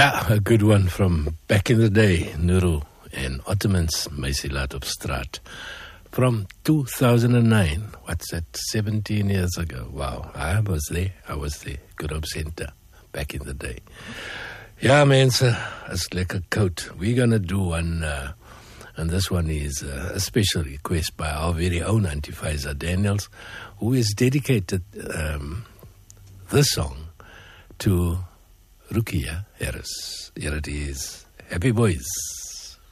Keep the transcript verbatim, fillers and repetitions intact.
Yeah, a good one from back in the day, Nuru and Ottomans, Meisie Laat op Straat. From two thousand nine, what's that, seventeen years ago. Wow, I was there, I was there. Good Center, back in the day. Ja, mense, is lekker koud. We're going to do one, uh, and this one is uh, a special request by our very own Auntie Faiza Daniels, who has dedicated um, this song to Rukia Harris. Here it is. Happy Boys.